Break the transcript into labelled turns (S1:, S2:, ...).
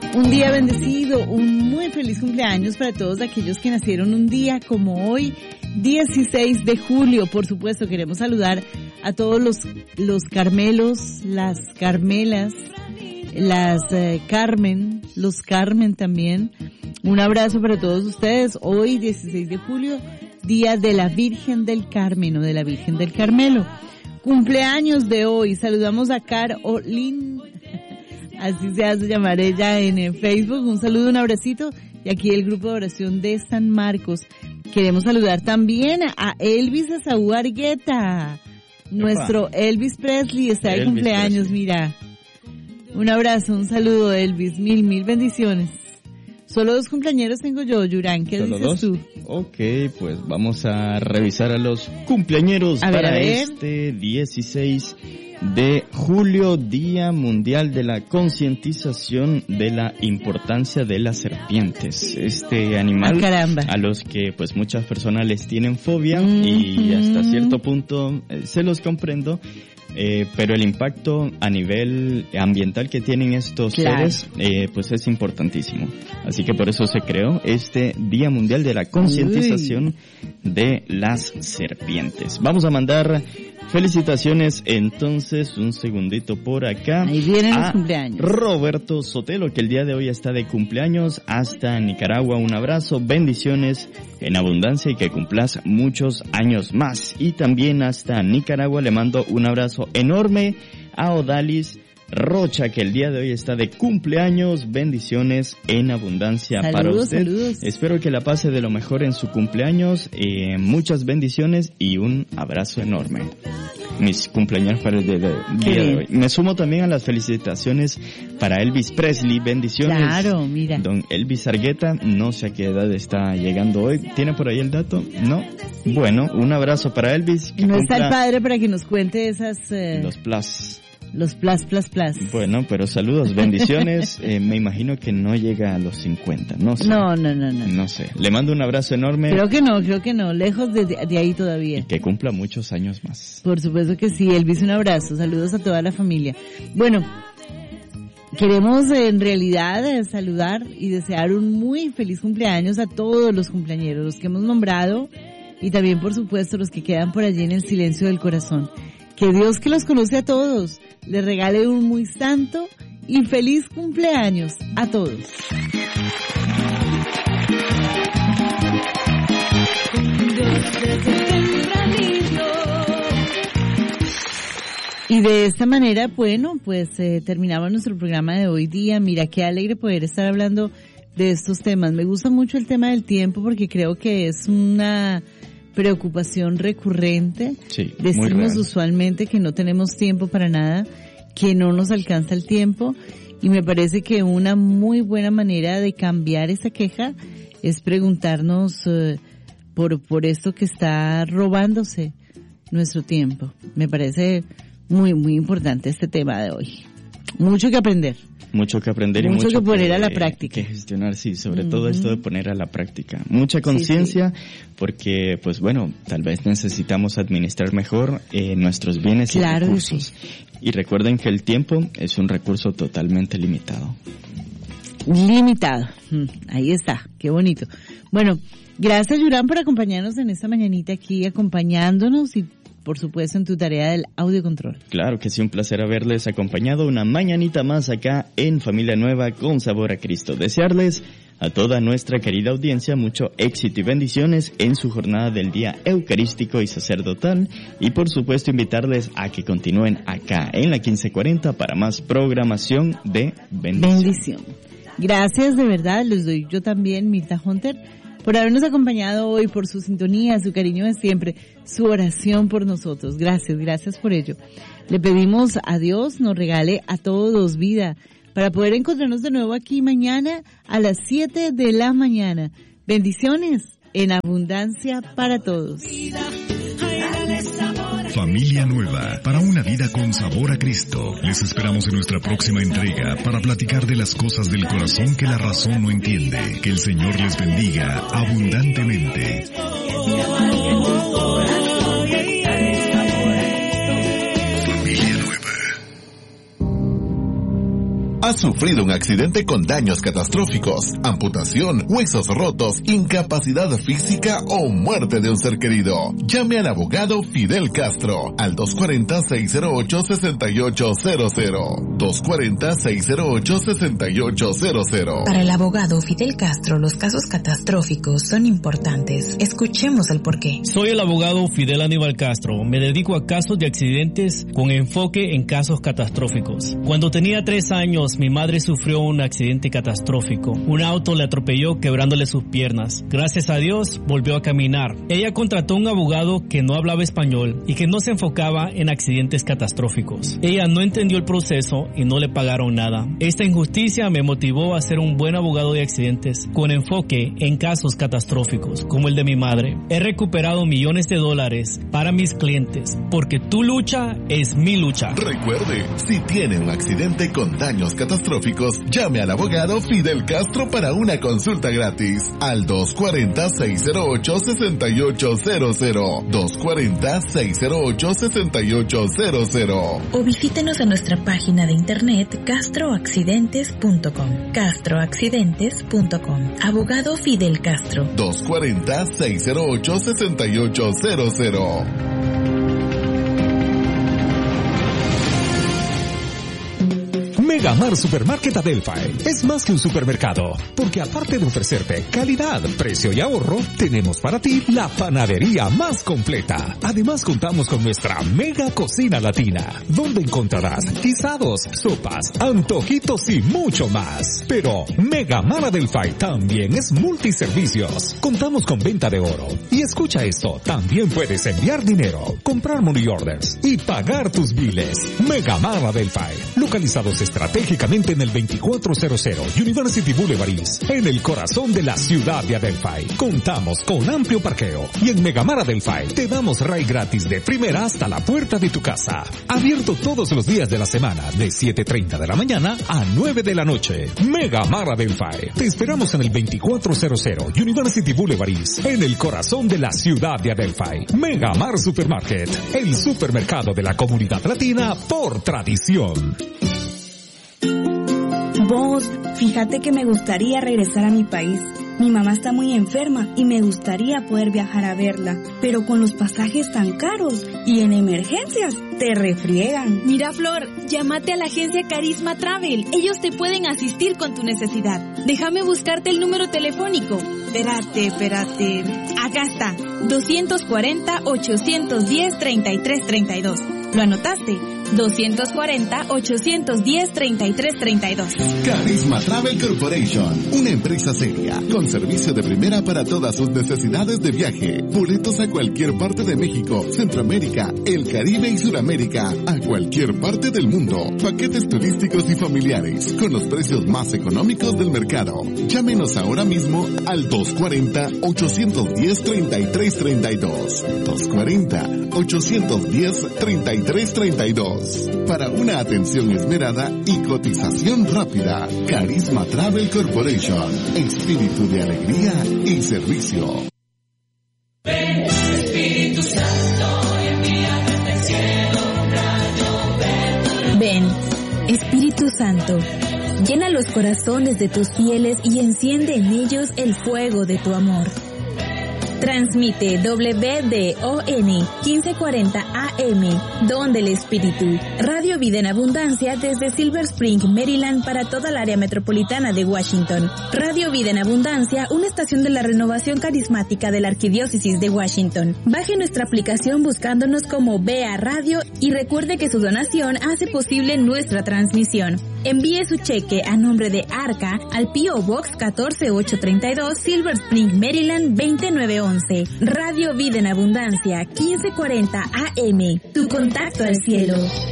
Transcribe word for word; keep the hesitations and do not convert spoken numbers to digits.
S1: Un día bendecido, un muy feliz cumpleaños para todos aquellos que nacieron un día como hoy, dieciséis de julio. Por supuesto, queremos saludar a todos los, los Carmelos, las Carmelas, las eh, Carmen, los Carmen también. Un abrazo para todos ustedes. Hoy, dieciséis de julio, día de la Virgen del Carmen o de la Virgen del Carmelo. Cumpleaños de hoy. Saludamos a Carolyn, así se hace llamar ella en el Facebook. Un saludo, un abracito. Y aquí el grupo de oración de San Marcos. Queremos saludar también a Elvis Esaú Argueta. Nuestro Elvis Presley está de cumpleaños, Presley. Mira. Un abrazo, un saludo, Elvis. Mil, mil bendiciones. Solo dos cumpleañeros tengo yo, Yurán. ¿Qué dices dos? Tú?
S2: Ok, pues vamos a revisar a los cumpleañeros a para ver, este dieciséis de julio, Día Mundial de la Concientización de la Importancia de las Serpientes. Este animal
S1: ah,
S2: a los que pues muchas personas les tienen fobia mm-hmm. y hasta cierto punto eh, se los comprendo. Eh, pero el impacto a nivel ambiental que tienen estos claro. seres, eh, pues es importantísimo. Así que por eso se creó este Día Mundial de la Concientización Uy. de las Serpientes. Vamos a mandar felicitaciones entonces, un segundito por acá.
S1: Ahí vienen los cumpleaños.
S2: Roberto Sotelo, que el día de hoy está de cumpleaños, hasta Nicaragua. Un abrazo, bendiciones en abundancia y que cumplas muchos años más. Y también hasta Nicaragua le mando un abrazo enorme a Odalis Rocha, que el día de hoy está de cumpleaños. Bendiciones en abundancia
S1: saludos,
S2: para usted.
S1: Saludos.
S2: Espero que la pase de lo mejor en su cumpleaños. Eh, muchas bendiciones y un abrazo enorme. Mis cumpleaños para el día de, día de hoy. Me sumo también a las felicitaciones para Elvis Presley. Bendiciones.
S1: Claro, mira.
S2: Don Elvis Argueta, no sé a qué edad está llegando hoy. ¿Tiene por ahí el dato? No. Bueno, un abrazo para Elvis.
S1: Que no está el padre para que nos cuente esas... Eh...
S2: Los plus.
S1: Los plus, plus, plus.
S2: Bueno, pero saludos, bendiciones. eh, me imagino que no llega a los cincuenta, no sé.
S1: No, no, no, no.
S2: No sé. Le mando un abrazo enorme.
S1: Creo que no, creo que no. Lejos de, de ahí todavía.
S2: Y que cumpla muchos años más.
S1: Por supuesto que sí. Elvis, un abrazo. Saludos a toda la familia. Bueno, queremos en realidad eh, saludar y desear un muy feliz cumpleaños a todos los cumpleañeros, los que hemos nombrado y también, por supuesto, los que quedan por allí en el silencio del corazón. Que Dios, que los conoce a todos, les regale un muy santo y feliz cumpleaños a todos. Y de esta manera, bueno, pues eh, terminamos nuestro programa de hoy día. Mira, qué alegre poder estar hablando de estos temas. Me gusta mucho el tema del tiempo porque creo que es una... preocupación recurrente.
S2: Sí,
S1: decimos usualmente que no tenemos tiempo para nada, que no nos alcanza el tiempo, y me parece que una muy buena manera de cambiar esa queja es preguntarnos eh, por por esto que está robándose nuestro tiempo. Me parece muy muy importante este tema de hoy. Mucho que aprender.
S2: Mucho que aprender y
S1: mucho,
S2: mucho
S1: que poner
S2: que,
S1: a la práctica.
S2: Que gestionar, sí, sobre uh-huh. todo esto de poner a la práctica. Mucha conciencia, sí, sí. porque, pues bueno, tal vez necesitamos administrar mejor eh, nuestros bienes
S1: claro
S2: y recursos.
S1: Sí.
S2: Y recuerden que el tiempo es un recurso totalmente limitado.
S1: Limitado. Ahí está, qué bonito. Bueno, gracias, Yurán, por acompañarnos en esta mañanita aquí, acompañándonos y por supuesto en tu tarea del audio control.
S2: Claro que sí, un placer haberles acompañado una mañanita más acá en Familia Nueva con Sabor a Cristo. Desearles a toda nuestra querida audiencia mucho éxito y bendiciones en su jornada del día eucarístico y sacerdotal, y por supuesto invitarles a que continúen acá en la quince cuarenta para más programación de bendición.
S1: Bendición. Gracias, de verdad, les doy yo también, Mirta Hunter, por habernos acompañado hoy, por su sintonía, su cariño de siempre, su oración por nosotros. Gracias, gracias por ello. Le pedimos a Dios nos regale a todos vida para poder encontrarnos de nuevo aquí mañana a las siete de la mañana. Bendiciones en abundancia para todos.
S3: Familia Nueva, para una vida con sabor a Cristo. Les esperamos en nuestra próxima entrega para platicar de las cosas del corazón que la razón no entiende. Que el Señor les bendiga abundantemente. Familia Nueva.
S4: ¿Has sufrido un accidente con daños catastróficos, amputación, huesos rotos, incapacidad física o muerte de un ser querido? Llame al abogado Fidel Castro al dos cuatro cero, seis cero ocho, seis ocho cero cero. dos cuatro cero, seis cero ocho, seis ocho cero cero.
S5: Para el abogado Fidel Castro, los casos catastróficos son importantes. Escuchemos el porqué.
S6: Soy el abogado Fidel Aníbal Castro. Me dedico a casos de accidentes con enfoque en casos catastróficos. Cuando tenía tres años, mi madre sufrió un accidente catastrófico. Un auto le atropelló quebrándole sus piernas. Gracias a Dios, volvió a caminar. Ella contrató un abogado que no hablaba español y que no se enfocaba en accidentes catastróficos. Ella no entendió el proceso y no le pagaron nada. Esta injusticia me motivó a ser un buen abogado de accidentes con enfoque en casos catastróficos, como el de mi madre. He recuperado millones de dólares para mis clientes, porque tu lucha es mi lucha.
S4: Recuerde, si tiene un accidente con daños catastróficos, llame al abogado Fidel Castro para una consulta gratis al dos cuatro cero, seis cero ocho, seis ocho cero cero. dos cuatro cero, seis cero ocho, seis ocho cero cero.
S5: O visítenos en nuestra página de internet castro accidentes punto com. castro accidentes punto com. Abogado Fidel Castro.
S4: dos cuatro cero, seis cero ocho, seis ocho cero cero.
S7: Megamar Supermarket Adelphi es más que un supermercado, porque aparte de ofrecerte calidad, precio y ahorro, tenemos para ti la panadería más completa. Además contamos con nuestra mega cocina latina, donde encontrarás guisados, sopas, antojitos y mucho más. Pero Megamar Adelphi también es multiservicios. Contamos con venta de oro. Y escucha esto, también puedes enviar dinero, comprar money orders y pagar tus biles. Megamar Adelphi, localizados estratégicamente estratégicamente en el veinticuatro cero cero University Boulevard East, en el corazón de la ciudad de Adelphi. Contamos con amplio parqueo y en Megamar Adelphi te damos ride gratis de primera hasta la puerta de tu casa. Abierto todos los días de la semana de siete treinta de la mañana a nueve de la noche. Megamar Adelphi. Te esperamos en el veinticuatro cero cero University Boulevard East, en el corazón de la ciudad de Adelphi. Megamar Supermarket, el supermercado de la comunidad latina por tradición.
S8: Vos, fíjate que me gustaría regresar a mi país. Mi mamá está muy enferma y me gustaría poder viajar a verla, pero con los pasajes tan caros y en emergencias te refriegan.
S9: Mira, Flor, llámate a la agencia Carisma Travel. Ellos te pueden asistir con tu necesidad. Déjame buscarte el número telefónico. Espérate, espérate. Acá está. dos cuatro cero, ocho uno cero, tres tres tres dos. ¿Lo anotaste? dos cuatro cero, ocho uno cero, tres tres tres dos.
S4: Carisma Travel Corporation, una empresa seria, con servicio de primera para todas sus necesidades de viaje. Boletos a cualquier parte de México, Centroamérica, el Caribe y Suramérica, a cualquier parte del mundo. Paquetes turísticos y familiares, con los precios más económicos del mercado. Llámenos ahora mismo al dos cuatro cero, ocho uno cero, tres tres tres dos. dos cuatro cero, ocho uno cero, tres tres tres dos. Para una atención esmerada y cotización rápida. Carisma Travel Corporation. Espíritu de alegría y servicio.
S10: Ven, Espíritu Santo, envíame del cielo un rayo verde.
S5: Ven, Espíritu Santo, llena los corazones de tus fieles y enciende en ellos el fuego de tu amor. Transmite W D O N quince cuarenta A M, Don del Espíritu, Radio Vida en Abundancia desde Silver Spring, Maryland, para toda el área metropolitana de Washington. Radio Vida en Abundancia, una estación de la renovación carismática de la Arquidiócesis de Washington. Baje nuestra aplicación buscándonos como B A Radio y recuerde que su donación hace posible nuestra transmisión. Envíe su cheque a nombre de Arca al P O Box catorce ocho treinta y dos, Silver Spring, Maryland veinte nueve once. Radio Vida en Abundancia, quince cuarenta A M. Tu contacto al cielo.